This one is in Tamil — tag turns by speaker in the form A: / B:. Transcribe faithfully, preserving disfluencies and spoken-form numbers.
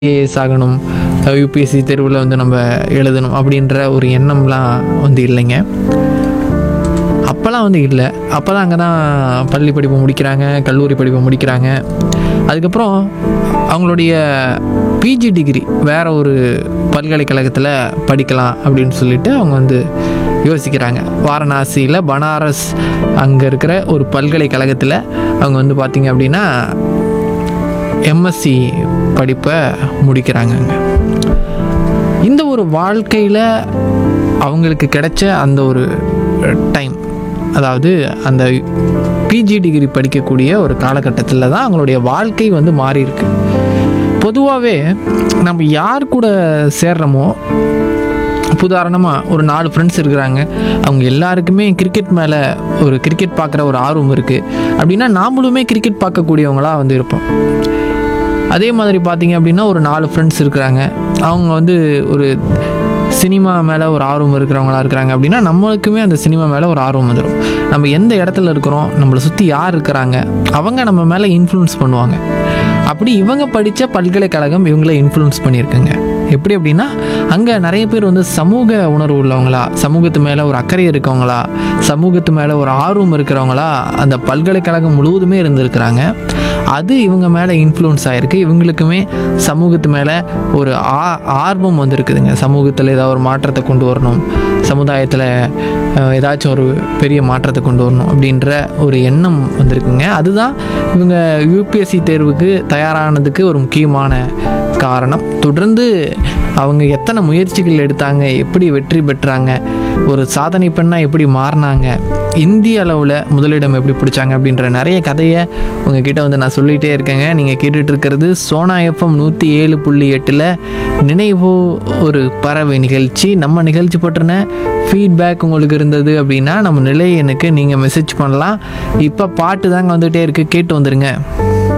A: ஐஏஎஸ் ஆகணும், யூபிஎஸ்சி தேர்வில் வந்து நம்ம எழுதணும் அப்படின்ற ஒரு எண்ணம்லாம் வந்து இல்லைங்க. அப்போல்லாம் வந்து இல்லை. அப்போ தான் அங்கே தான் பள்ளி படிப்பு முடிக்கிறாங்க, கல்லூரி படிப்பு முடிக்கிறாங்க. அதுக்கப்புறம் அவங்களுடைய பிஜி டிகிரி வேறு ஒரு பல்கலைக்கழகத்தில் படிக்கலாம் அப்படின்னு சொல்லிட்டு அவங்க வந்து யோசிக்கிறாங்க. வாரணாசியில் பனாரஸ் அங்கே இருக்கிற ஒரு பல்கலைக்கழகத்தில் அவங்க வந்து பார்த்திங்க அப்படின்னா எம்எஸ்சி படிப்பை முடிக்கிறாங்கங்க. இந்த ஒரு வாழ்க்கையில் அவங்களுக்கு கிடைச்ச அந்த ஒரு டைம், அதாவது அந்த பிஜி டிகிரி படிக்கக்கூடிய ஒரு காலகட்டத்தில் தான் அவங்களுடைய வாழ்க்கை வந்து மாறி இருக்கு. பொதுவாகவே நம்ம யார் கூட சேர்றோமோ, உதாரணமாக ஒரு நாலு ஃப்ரெண்ட்ஸ் இருக்கிறாங்க, அவங்க எல்லாருக்குமே கிரிக்கெட் மேலே ஒரு கிரிக்கெட் பார்க்குற ஒரு ஆர்வம் இருக்குது அப்படின்னா நாமளுமே கிரிக்கெட் பார்க்கக்கூடியவங்களாக வந்து இருப்போம். அதே மாதிரி பார்த்திங்க அப்படின்னா ஒரு நாலு ஃப்ரெண்ட்ஸ் இருக்கிறாங்க, அவங்க வந்து ஒரு சினிமா மேலே ஒரு ஆர்வம் இருக்கிறவங்களா இருக்கிறாங்க அப்படின்னா நம்மளுக்குமே அந்த சினிமா மேலே ஒரு ஆர்வம் வந்துடும். நம்ம எந்த இடத்துல இருக்கிறோம், நம்மளை சுற்றி யார் இருக்கிறாங்க, அவங்க நம்ம மேலே இன்ஃப்ளூயன்ஸ் பண்ணுவாங்க. அப்படி இவங்க படித்த பல்கலைக்கழகம் இவங்கள இன்ஃப்ளூயன்ஸ் பண்ணியிருக்குங்க. எப்படி அப்படின்னா அங்கே நிறைய பேர் வந்து சமூக உணர்வு உள்ளவங்களா, சமூகத்து மேலே ஒரு அக்கறை இருக்கவங்களா, சமூகத்து மேலே ஒரு ஆர்வம் இருக்கிறவங்களா அந்த பல்கலைக்கழகம் முழுவதுமே இருந்திருக்கிறாங்க. அது இவங்க மேலே இன்ஃப்ளூயன்ஸ் ஆகிருக்கு. இவங்களுக்குமே சமூகத்து மேலே ஒரு ஆ ஆர்வம் வந்துருக்குதுங்க. சமூகத்தில் ஏதாவது ஒரு மாற்றத்தை கொண்டு வரணும், சமுதாயத்தில் ஏதாச்சும் ஒரு பெரிய மாற்றத்தை கொண்டு வரணும் அப்படின்ற ஒரு எண்ணம் வந்திருக்குங்க. அதுதான் இவங்க யூபிஎஸ்சி தேர்வுக்கு தயாரானதுக்கு ஒரு முக்கியமான காரணம். தொடர்ந்து அவங்க எத்தனை முயற்சிகள் எடுத்தாங்க, எப்படி வெற்றி பெற்றாங்க, ஒரு சாதனை பெண்ணாக எப்படி மாறினாங்க, இந்திய அளவில் முதலிடம் எப்படி பிடிச்சாங்க அப்படின்ற நிறைய கதையை உங்ககிட்ட வந்து நான் சொல்லிகிட்டே இருக்கேங்க. நீங்கள் கேட்டுட்டு இருக்கிறது சோனா எஃப்எம் நூற்றி ஏழு புள்ளி எட்டில் நினைவோ ஒரு பறவை நிகழ்ச்சி. நம்ம நிகழ்ச்சி பற்றின ஃபீட்பேக் உங்களுக்கு இருந்தது அப்படின்னா நம்ம நிலை எனக்கு நீங்கள் மெசேஜ் பண்ணலாம். இப்போ பாட்டு தாங்க வந்துகிட்டே இருக்குது, கேட்டு வந்துடுங்க.